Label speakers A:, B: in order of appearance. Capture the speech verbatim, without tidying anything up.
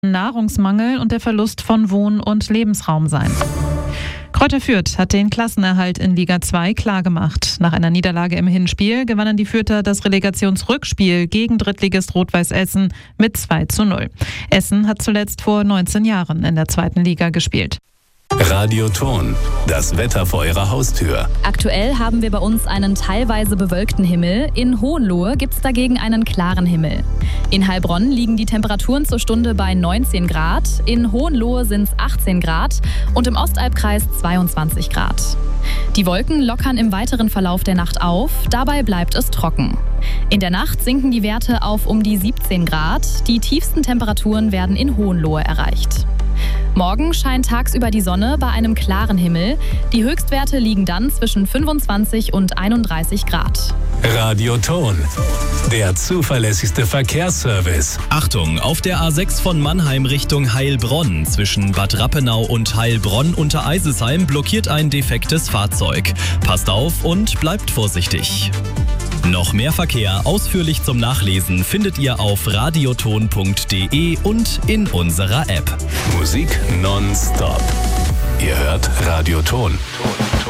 A: Nahrungsmangel und der Verlust von Wohn- und Lebensraum sein. Kräuter Fürth hat den Klassenerhalt in Liga zwei klargemacht. Nach einer Niederlage im Hinspiel gewannen die Fürther das Relegationsrückspiel gegen Drittligist Rot-Weiß Essen mit zwei zu null. Essen hat zuletzt vor neunzehn Jahren in der zweiten Liga gespielt.
B: Radioton, das Wetter vor Ihrer Haustür.
C: Aktuell haben wir bei uns einen teilweise bewölkten Himmel. In Hohenlohe gibt es dagegen einen klaren Himmel. In Heilbronn liegen die Temperaturen zur Stunde bei neunzehn Grad, in Hohenlohe sind es achtzehn Grad und im Ostalbkreis zweiundzwanzig Grad. Die Wolken lockern im weiteren Verlauf der Nacht auf, dabei bleibt es trocken. In der Nacht sinken die Werte auf um die siebzehn Grad, die tiefsten Temperaturen werden in Hohenlohe erreicht. Morgen scheint tagsüber die Sonne bei einem klaren Himmel. Die Höchstwerte liegen dann zwischen fünfundzwanzig und einunddreißig Grad.
B: Radioton, der zuverlässigste Verkehrsservice.
D: Achtung, auf der A sechs von Mannheim Richtung Heilbronn zwischen Bad Rappenau und Heilbronn unter Eisesheim blockiert ein defektes Fahrzeug. Passt auf und bleibt vorsichtig. Noch mehr Verkehr ausführlich zum Nachlesen findet ihr auf radioton punkt de und in unserer App.
B: Musik nonstop. Ihr hört Radioton.